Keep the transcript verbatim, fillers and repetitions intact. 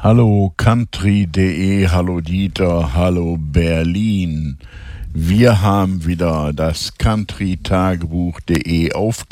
Hallo Country.de, hallo Dieter, hallo Berlin. Wir haben wieder das Country-Tagebuch.de aufgenommen.